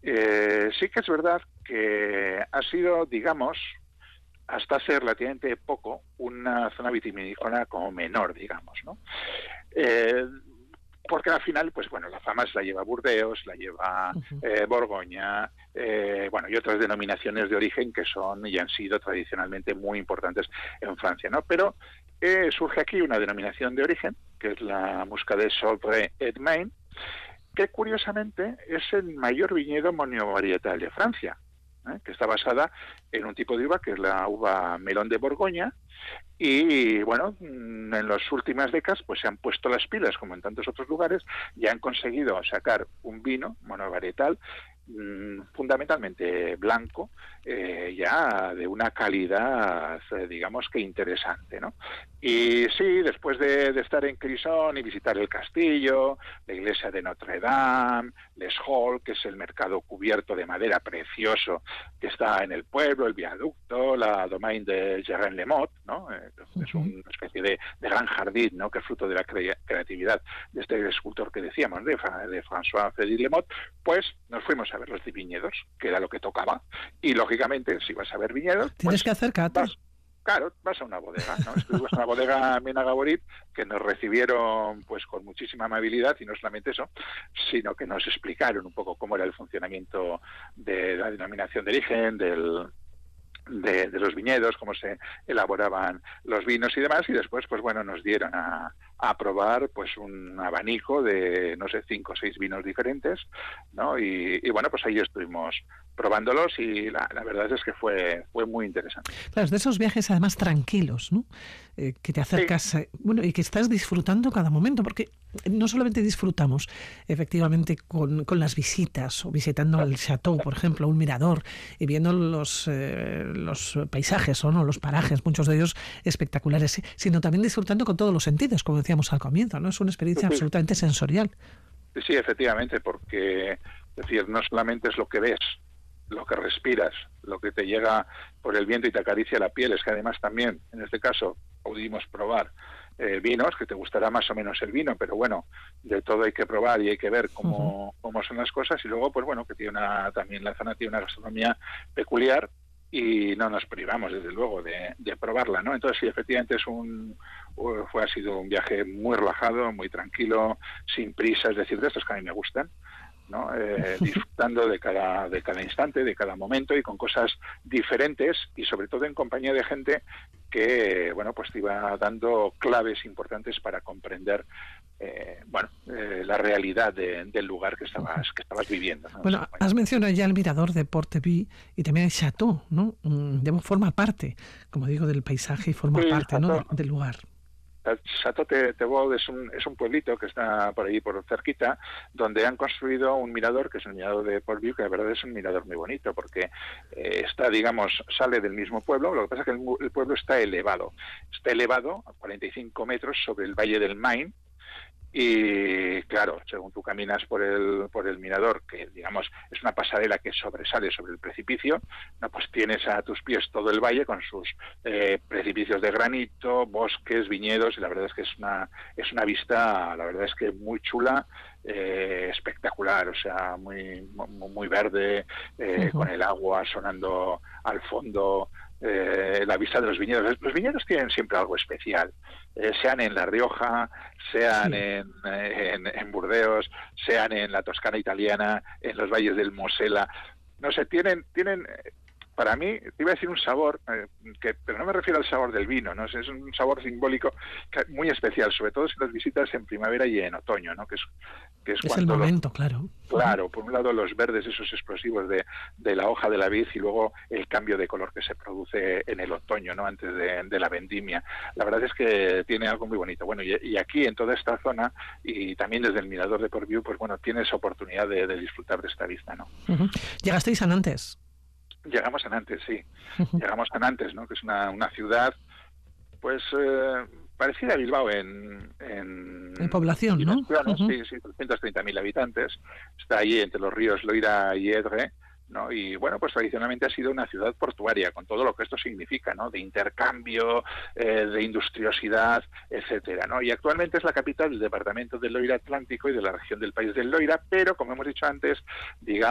Sí que es verdad que ha sido, digamos, hasta hace relativamente poco, una zona vitivinícola como menor, digamos, ¿no? Eh, Porque al final, pues bueno, la fama se la lleva Burdeos, la lleva Borgoña, bueno, y otras denominaciones de origen que son y han sido tradicionalmente muy importantes en Francia, ¿no? Pero surge aquí una denominación de origen, que es la Muscadet Sopre et Main, que curiosamente es el mayor viñedo monovarietal de Francia, que está basada en un tipo de uva que es la uva melón de Borgoña. Y bueno, en las últimas décadas pues se han puesto las pilas, como en tantos otros lugares, y han conseguido sacar un vino monovarietal fundamentalmente blanco, ya de una calidad, digamos que interesante, ¿no? Y sí, después de estar en Clisson y visitar el castillo, la iglesia de Notre Dame, Les Halles, que es el mercado cubierto de madera precioso que está en el pueblo, el viaducto, la domaine de Gérin-le-Mot, ¿no? Es una especie de gran jardín, ¿no? Que es fruto de la creatividad de este escultor que decíamos, de François-Frédéric Lemot. Pues nos fuimos a ver los viñedos, que era lo que tocaba, y lógicamente si vas a ver viñedos tienes pues, que hacer cata. Claro, vas a una bodega, ¿no? Estuvimos en una bodega Mena Gaborit que nos recibieron pues con muchísima amabilidad, y no solamente eso, sino que nos explicaron un poco cómo era el funcionamiento de la denominación de origen, de los viñedos, cómo se elaboraban los vinos y demás, y después pues bueno, nos dieron a probar pues un abanico de no sé 5 o 6 vinos diferentes, ¿no? Y bueno, pues ahí estuvimos probándolos, y la verdad es que fue muy interesante. Claro, es de esos viajes además tranquilos, ¿no? Que te acercas, sí. Bueno, y que estás disfrutando cada momento, porque no solamente disfrutamos efectivamente con las visitas o visitando el chateau, por ejemplo, un mirador, y viendo los paisajes, ¿no? Los parajes, muchos de ellos espectaculares, sino también disfrutando con todos los sentidos, como decíamos al comienzo, ¿no? Es una experiencia absolutamente sensorial. Sí, efectivamente, porque es decir, no solamente es lo que ves, lo que respiras, lo que te llega por el viento y te acaricia la piel, es que además también, en este caso, pudimos probar vinos, que te gustará más o menos el vino, pero bueno, de todo hay que probar y hay que ver cómo son las cosas, y luego, pues bueno, que tiene también la zona tiene una gastronomía peculiar, y no nos privamos, desde luego, de probarla, ¿no? Entonces, sí, efectivamente ha sido un viaje muy relajado, muy tranquilo, sin prisa, es decir, de estos que a mí me gustan, ¿no? Disfrutando de cada instante, de cada momento, y con cosas diferentes, y sobre todo en compañía de gente que, bueno, pues te iba dando claves importantes para comprender la realidad del lugar que estabas viviendo, ¿no? Bueno, has mencionado ya el mirador de Port-de-Vie y también el chateau, ¿no? Forma parte, como digo, del paisaje, y forma parte, ¿no? del lugar. Château-de-Vaux es un pueblito que está por ahí, por cerquita, donde han construido un mirador, que es el mirador de Port-de-Vie, que la verdad es un mirador muy bonito, porque está, digamos, sale del mismo pueblo. Lo que pasa es que el pueblo está elevado a 45 metros sobre el valle del Main. Y claro, según tú caminas por el mirador, que digamos es una pasarela que sobresale sobre el precipicio, no, pues tienes a tus pies todo el valle con sus precipicios de granito, bosques, viñedos, y la verdad es que es una vista, la verdad es que muy chula, espectacular, o sea, muy verde, con el agua sonando al fondo. La vista de los viñedos. Los viñedos tienen siempre algo especial, sean en La Rioja, sean en Burdeos, sean en la Toscana italiana, en los valles del Mosela. No sé, tienen para mí, te iba a decir un sabor, pero no me refiero al sabor del vino, ¿no? Es un sabor simbólico muy especial, sobre todo si los visitas en primavera y en otoño, ¿no? Que es el momento, claro. Claro, por un lado los verdes, esos explosivos de la hoja de la vid, y luego el cambio de color que se produce en el otoño, ¿no? Antes de la vendimia. La verdad es que tiene algo muy bonito. Bueno, y aquí en toda esta zona, y también desde el mirador de Port-de-Vie, pues bueno, tienes oportunidad de disfrutar de esta vista, ¿no? ¿Llegasteis a Nantes? Llegamos a Nantes, sí. Llegamos a Nantes, ¿no? Que es una ciudad, pues, parecida a Bilbao en población, ¿no? Sí, 330.000 habitantes. Está ahí entre los ríos Loira y Edre, ¿no? Y bueno, pues tradicionalmente ha sido una ciudad portuaria, con todo lo que esto significa, ¿no? De intercambio, de industriosidad, etcétera, ¿no? Y actualmente es la capital del departamento del Loira Atlántico y de la región del país del Loira, pero como hemos dicho antes, digamos